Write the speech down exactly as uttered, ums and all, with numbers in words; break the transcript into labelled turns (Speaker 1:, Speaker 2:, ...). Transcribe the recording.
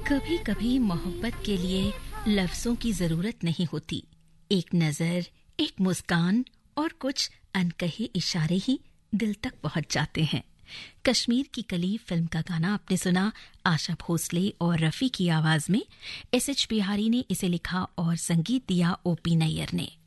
Speaker 1: कभी कभी मोहब्बत के लिए लफ्जों की जरूरत नहीं होती। एक नजर, एक मुस्कान और कुछ अनकहे इशारे ही दिल तक पहुंच जाते हैं। कश्मीर की कली फिल्म का गाना आपने सुना आशा भोसले और रफी की आवाज में। एस एच बिहारी ने इसे लिखा और संगीत दिया ओपी नैयर ने।